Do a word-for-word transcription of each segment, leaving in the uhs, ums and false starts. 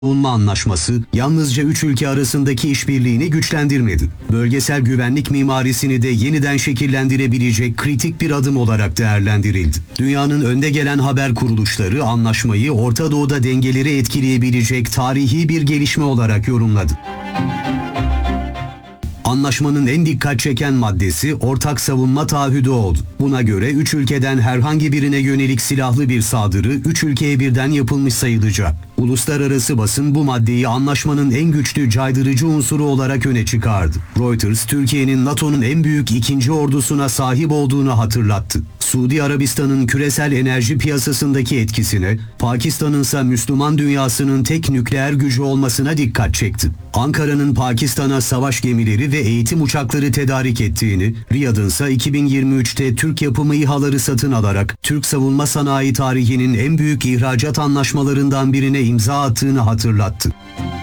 Savunma Anlaşması yalnızca üç ülke arasındaki işbirliğini güçlendirmedi. Bölgesel güvenlik mimarisini de yeniden şekillendirebilecek kritik bir adım olarak değerlendirildi. Dünyanın önde gelen haber kuruluşları anlaşmayı Orta Doğu'da dengeleri etkileyebilecek tarihi bir gelişme olarak yorumladı. Anlaşmanın en dikkat çeken maddesi ortak savunma taahhüdü oldu. Buna göre üç ülkeden herhangi birine yönelik silahlı bir saldırı üç ülkeye birden yapılmış sayılacak. Uluslararası basın bu maddeyi anlaşmanın en güçlü caydırıcı unsuru olarak öne çıkardı. Reuters, Türkiye'nin NATO'nun en büyük ikinci ordusuna sahip olduğunu hatırlattı. Suudi Arabistan'ın küresel enerji piyasasındaki etkisine, Pakistan'ın ise Müslüman dünyasının tek nükleer gücü olmasına dikkat çekti. Ankara'nın Pakistan'a savaş gemileri ve eğitim uçakları tedarik ettiğini, Riyad'ın ise iki bin yirmi üçte Türk yapımı İHA'ları satın alarak Türk savunma sanayi tarihinin en büyük ihracat anlaşmalarından birine imza attığını hatırlattı.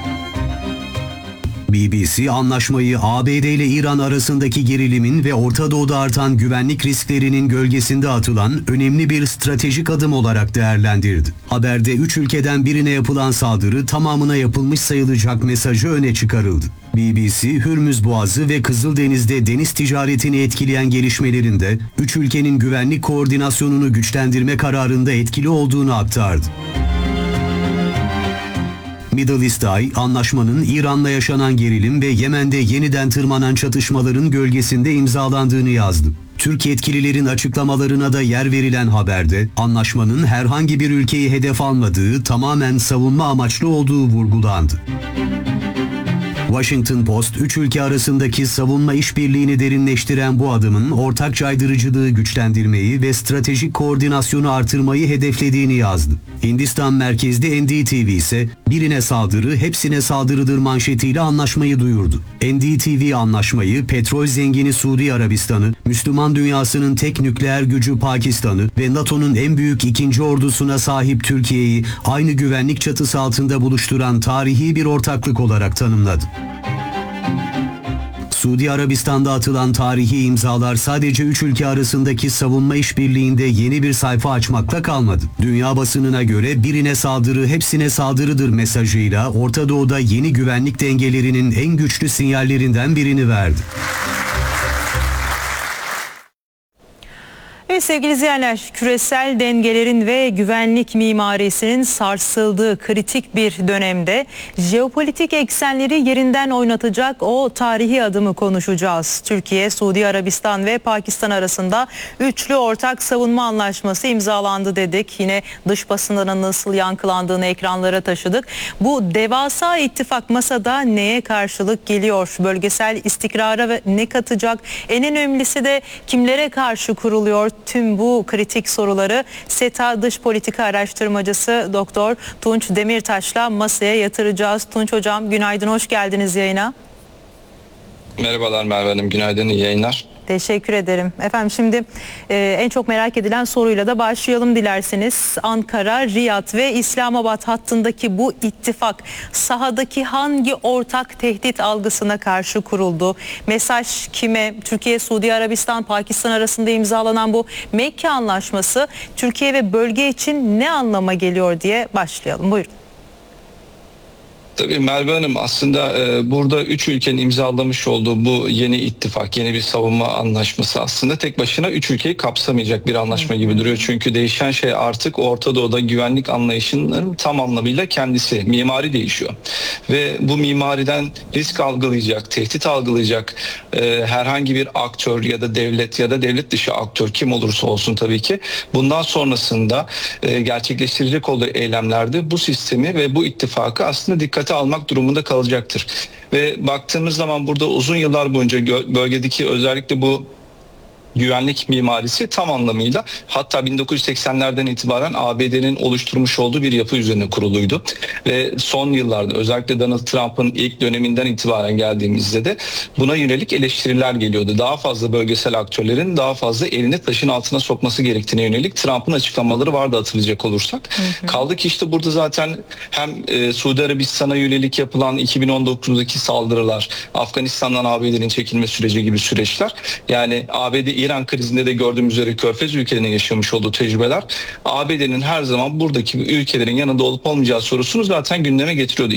B B C anlaşmayı A B D ile İran arasındaki gerilimin ve Orta Doğu'da artan güvenlik risklerinin gölgesinde atılan önemli bir stratejik adım olarak değerlendirdi. Haberde üç ülkeden birine yapılan saldırı tamamına yapılmış sayılacak mesajı öne çıkarıldı. B B C, Hürmüz Boğazı ve Kızıldeniz'de deniz ticaretini etkileyen gelişmelerinde üç ülkenin güvenlik koordinasyonunu güçlendirme kararında etkili olduğunu aktardı. Middle East Eye, anlaşmanın İran'la yaşanan gerilim ve Yemen'de yeniden tırmanan çatışmaların gölgesinde imzalandığını yazdı. Türk yetkililerin açıklamalarına da yer verilen haberde, anlaşmanın herhangi bir ülkeyi hedef almadığı, tamamen savunma amaçlı olduğu vurgulandı. Washington Post, üç ülke arasındaki savunma işbirliğini derinleştiren bu adımın ortak caydırıcılığı güçlendirmeyi ve stratejik koordinasyonu artırmayı hedeflediğini yazdı. Hindistan merkezli N D T V ise birine saldırı hepsine saldırıdır manşetiyle anlaşmayı duyurdu. N D T V anlaşmayı petrol zengini Suudi Arabistan'ı, Müslüman dünyasının tek nükleer gücü Pakistan'ı ve NATO'nun en büyük ikinci ordusuna sahip Türkiye'yi aynı güvenlik çatısı altında buluşturan tarihi bir ortaklık olarak tanımladı. Suudi Arabistan'da atılan tarihi imzalar sadece üç ülke arasındaki savunma işbirliğinde yeni bir sayfa açmakla kalmadı. Dünya basınına göre birine saldırı hepsine saldırıdır mesajıyla Orta Doğu'da yeni güvenlik dengelerinin en güçlü sinyallerinden birini verdi. Evet sevgili izleyenler, küresel dengelerin ve güvenlik mimarisinin sarsıldığı kritik bir dönemde jeopolitik eksenleri yerinden oynatacak o tarihi adımı konuşacağız. Türkiye, Suudi Arabistan ve Pakistan arasında üçlü ortak savunma anlaşması imzalandı dedik. Yine dış basından nasıl yankılandığını ekranlara taşıdık. Bu devasa ittifak masada neye karşılık geliyor? Bölgesel istikrara ve ne katacak? En önemlisi de kimlere karşı kuruluyor? Tüm bu kritik soruları SETA Dış Politika Araştırmacısı Doktor Tunç Demirtaş'la masaya yatıracağız. Tunç Hocam günaydın, hoş geldiniz yayına. Merhabalar Merve Hanım, günaydın, iyi yayınlar. Teşekkür ederim. Efendim şimdi e, en çok merak edilen soruyla da başlayalım dilerseniz. Ankara, Riyad ve İslamabad hattındaki bu ittifak sahadaki hangi ortak tehdit algısına karşı kuruldu? Mesaj kime? Türkiye, Suudi Arabistan, Pakistan arasında imzalanan bu Mekke Anlaşması Türkiye ve bölge için ne anlama geliyor diye başlayalım. Buyurun. Tabii Merve Hanım, aslında e, burada üç ülkenin imzalamış olduğu bu yeni ittifak, yeni bir savunma anlaşması aslında tek başına üç ülkeyi kapsamayacak bir anlaşma gibi duruyor. Çünkü değişen şey artık Orta Doğu'da güvenlik anlayışının tam anlamıyla kendisi, mimari değişiyor. Ve bu mimariden risk algılayacak, tehdit algılayacak e, herhangi bir aktör ya da devlet ya da devlet dışı aktör kim olursa olsun tabii ki bundan sonrasında e, gerçekleştirecek olduğu eylemlerde bu sistemi ve bu ittifakı aslında dikkat almak durumunda kalacaktır. Ve baktığımız zaman burada uzun yıllar boyunca bölgedeki özellikle bu güvenlik mimarisi tam anlamıyla, hatta bin dokuz yüz seksenlerden itibaren A B D'nin oluşturmuş olduğu bir yapı üzerine kuruluydu. Ve son yıllarda özellikle Donald Trump'ın ilk döneminden itibaren geldiğimizde de buna yönelik eleştiriler geliyordu. Daha fazla bölgesel aktörlerin daha fazla elini taşın altına sokması gerektiğine yönelik Trump'ın açıklamaları vardı, hatırlayacak olursak. Hı hı. Kaldı ki işte burada zaten hem e, Suudi Arabistan'a yönelik yapılan iki bin on dokuzdaki saldırılar, Afganistan'dan A B D'nin çekilme süreci gibi süreçler, yani A B D İran krizinde de gördüğümüz üzere Körfez ülkelerinin yaşamış olduğu tecrübeler A B D'nin her zaman buradaki ülkelerin yanında olup olmayacağı sorusunu zaten gündeme getiriyordu.